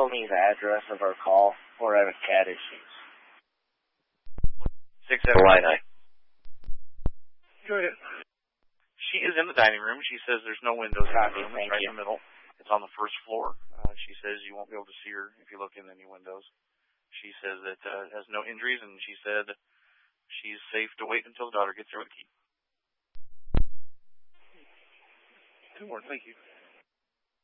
me the address of our call? We're having cat issues. 6799. Go ahead. She is in the dining room. She says there's no windows in the room. It's right in the middle. It's on the first floor. She says you won't be able to see her if you look in any windows. She says that has no injuries, and she said she's safe to wait until the daughter gets her with the key. Two more, thank you.